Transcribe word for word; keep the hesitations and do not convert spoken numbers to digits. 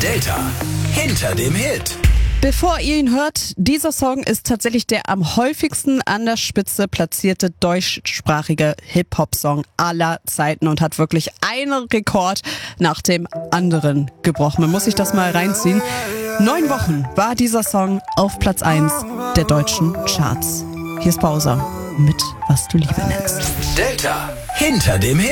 Delta hinter dem Hit. Bevor ihr ihn hört, dieser Song ist tatsächlich der am häufigsten an der Spitze platzierte deutschsprachige Hip-Hop-Song aller Zeiten und hat wirklich einen Rekord nach dem anderen gebrochen. Man muss sich das mal reinziehen. Neun Wochen war dieser Song auf Platz eins der deutschen Charts. Hier ist Bowser mit Was du Liebe nennst. Delta hinter dem Hit.